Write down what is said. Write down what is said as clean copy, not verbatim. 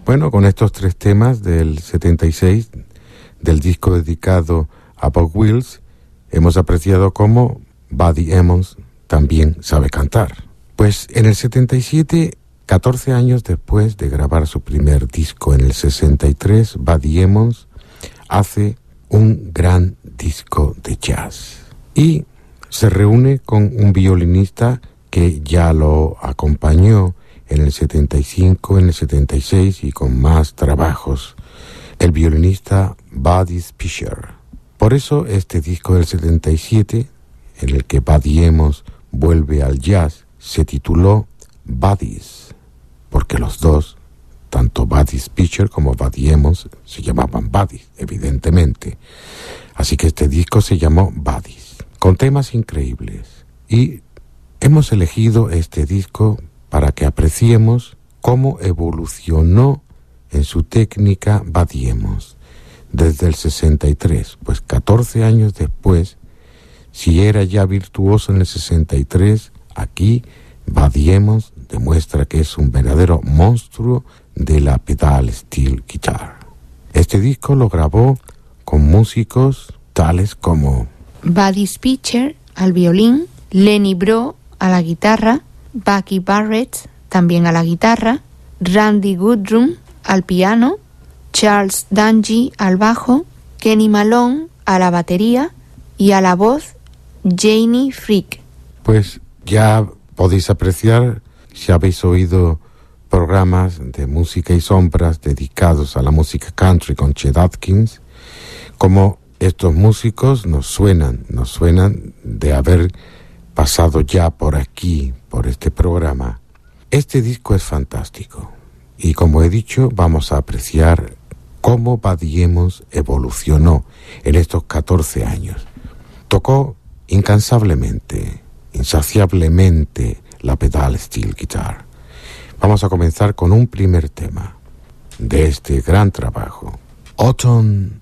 Bueno, con estos 3 temas del 76, del disco dedicado a Bob Wills, hemos apreciado cómo Buddy Emmons también sabe cantar. Pues en el 77, 14 años después de grabar su primer disco en el 63, Buddy Emmons hace un gran disco de jazz y se reúne con un violinista que ya lo acompañó en el 75, en el 76 y con más trabajos, el violinista Buddy Speicher. Por eso este disco del 77, en el que Buddy Emmons vuelve al jazz, se tituló Buddies, porque los dos, tanto Buddy Speicher como Buddy Emmons, se llamaban Buddies, evidentemente. Así que este disco se llamó Buddies, con temas increíbles. Y hemos elegido este disco para que apreciemos cómo evolucionó en su técnica Buddy Emmons desde el 63, pues 14 años después, si era ya virtuoso en el 63, aquí Buddy Emmons demuestra que es un verdadero monstruo de la pedal steel guitar. Este disco lo grabó con músicos tales como Buddy Speicher al violín, Lenny Breau a la guitarra, Bucky Barrett también a la guitarra, Randy Goodrum al piano, Charles Dungy al bajo, Kenny Malone a la batería y a la voz Janie Frick. Pues ya podéis apreciar, si habéis oído programas de música y sombras dedicados a la música country con Chet Atkins, como estos músicos nos suenan de haber pasado ya por aquí, por este programa. Este disco es fantástico y, como he dicho, vamos a apreciar cómo Buddy Emmons evolucionó en estos 14 años. Tocó incansablemente, insaciablemente la pedal steel guitar. Vamos a comenzar con un primer tema de este gran trabajo, Autumn